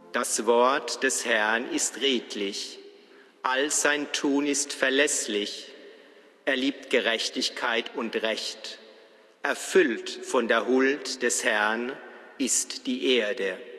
Das Wort des Herrn ist redlich, all sein Tun ist verlässlich. Er liebt Gerechtigkeit und Recht. Erfüllt von der Huld des Herrn ist die Erde.